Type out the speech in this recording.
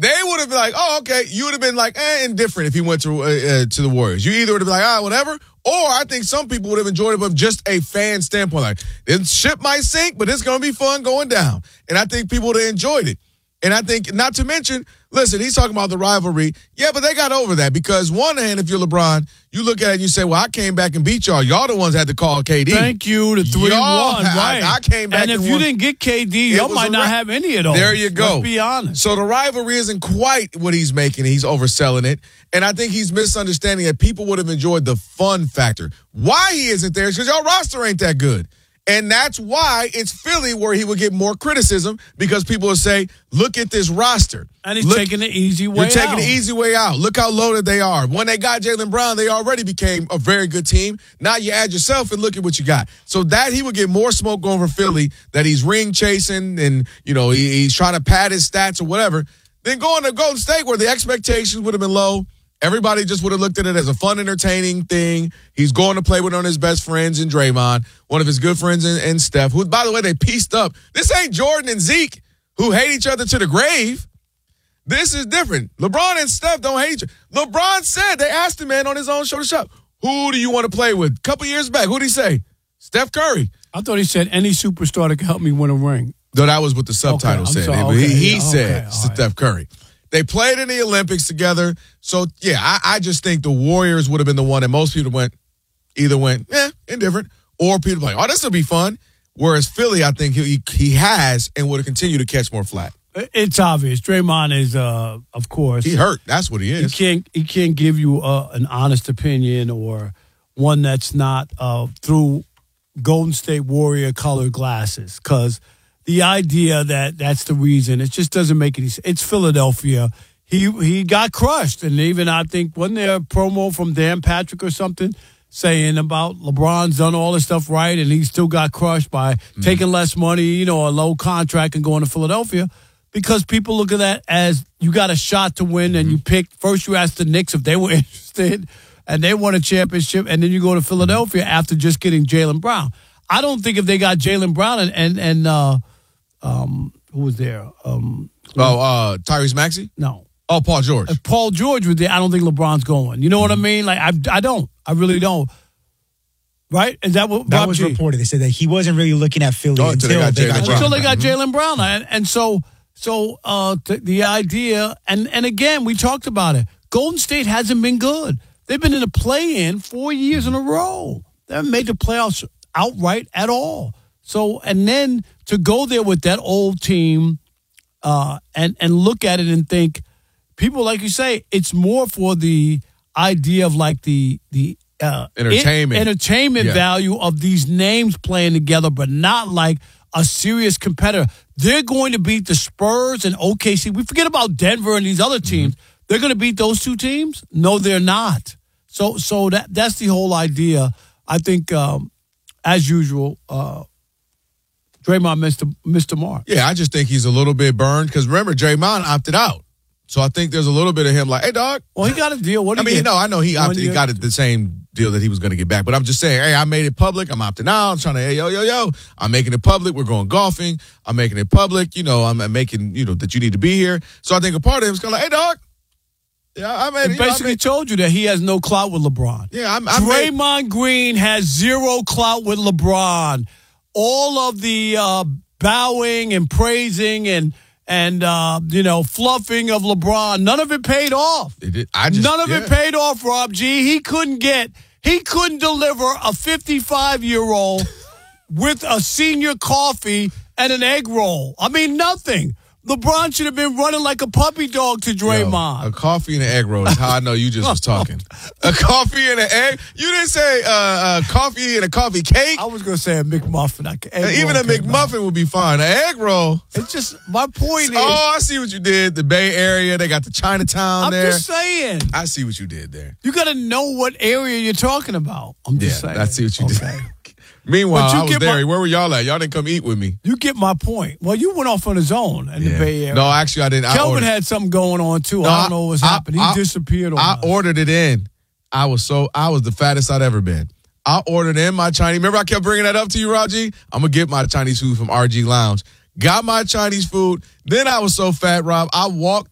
they would have been like, oh, okay. You would have been like, indifferent if he went to the Warriors. You either would have been like, whatever. Or I think some people would have enjoyed it from just a fan standpoint. Like, this ship might sink, but it's going to be fun going down. And I think people would have enjoyed it. And I think, not to mention, listen, he's talking about the rivalry. Yeah, but they got over that because one hand, if you're LeBron, you look at it and you say, well, I came back and beat y'all. Y'all the ones had to call KD. Thank you, the 3-1, right. I came back and if you didn't get KD, y'all might not have any of those. There you go. Let's be honest. So the rivalry isn't quite what he's making. He's overselling it. And I think he's misunderstanding that people would have enjoyed the fun factor. Why he isn't there is because y'all roster ain't that good. And that's why it's Philly where he would get more criticism because people will say, look at this roster. And he's taking the easy way out. You're taking the easy way out. Look how loaded they are. When they got Jaylen Brown, they already became a very good team. Now you add yourself and look at what you got. So that he would get more smoke going for Philly, that he's ring chasing and, he's trying to pad his stats or whatever, than going to Golden State where the expectations would have been low. Everybody just would have looked at it as a fun, entertaining thing. He's going to play with one of his best friends in Draymond, one of his good friends in Steph, who, by the way, they pieced up. This ain't Jordan and Zeke, who hate each other to the grave. This is different. LeBron and Steph don't hate each other. LeBron said, they asked him, man, on his own show to shop, who do you want to play with? A couple years back, who did he say? Steph Curry. I thought he said any superstar that can help me win a ring. No, that was what the subtitle said. He said Steph Curry. They played in the Olympics together. So, yeah, I just think the Warriors would have been the one that most people either went, indifferent, or people like, oh, this will be fun. Whereas Philly, I think he has and would have continued to catch more flack. It's obvious. Draymond is, of course. He hurt. That's what he is. He can't give you an honest opinion or one that's not through Golden State Warrior colored glasses because the idea that that's the reason, it just doesn't make any sense. It's Philadelphia. He got crushed. And even I think, wasn't there a promo from Dan Patrick or something saying about LeBron's done all this stuff right and he still got crushed by taking less money, a low contract and going to Philadelphia? Because people look at that as you got a shot to win and you picked, first you asked the Knicks if they were interested and they won a championship and then you go to Philadelphia after just getting Jaylen Brown. I don't think if they got Jaylen Brown and who was there? Tyrese Maxey? No. Oh, Paul George. If Paul George was there, I don't think LeBron's going. You know what I mean? Like, I don't. I really don't. Right? Is that what that was reported? They said that he wasn't really looking at Philly until they got Jaylen Brown. And so the idea, and again, we talked about it. Golden State hasn't been good. They've been in a play-in 4 years in a row. They haven't made the playoffs outright at all. So, and then to go there with that old team and look at it and think, people, like you say, it's more for the idea of like the entertainment value of these names playing together, but not like a serious competitor. They're going to beat the Spurs and OKC. We forget about Denver and these other teams. They're going to beat those two teams? No, they're not. So that's the whole idea. I think, as usual, Draymond missed the mark. Yeah, I just think he's a little bit burned because remember, Draymond opted out. So I think there's a little bit of him like, hey, dog. Well, he got a deal. What do you I know he opted. He got the same deal that he was going to get back. But I'm just saying, hey, I made it public. I'm opting out. I'm trying to, hey, yo. I'm making it public. We're going golfing. I'm making it public. I'm making, that you need to be here. So I think a part of him is kind of like, hey, dog. Yeah, I made it. Basically told you that he has no clout with LeBron. Yeah, Draymond Green has zero clout with LeBron. All of the bowing and praising and fluffing of LeBron, none of it paid off. None of it paid off, Rob G. He couldn't deliver a 55-year-old with a senior coffee and an egg roll. I mean, nothing. LeBron should have been running like a puppy dog to Draymond. A coffee and an egg roll is how I know you just was talking. A coffee and an egg? You didn't say coffee and a coffee cake? I was going to say a McMuffin. Even a McMuffin would be fine. An egg roll. It's just, my point is. Oh, I see what you did. The Bay Area, they got the Chinatown there. I'm just saying. I see what you did there. You got to know what area you're talking about. I'm just saying. I see what you did. Meanwhile, I was there. Where were y'all at? Y'all didn't come eat with me. You get my point. Well, you went off on his own in the Bay Area. No, actually, I didn't. Kelvin had something going on, too. I don't know what's happened. He disappeared on us. I ordered it in. I was the fattest I'd ever been. I ordered in my Chinese. Remember I kept bringing that up to you, Raji? I'm going to get my Chinese food from RG Lounge. Got my Chinese food. Then I was so fat, Rob, I walked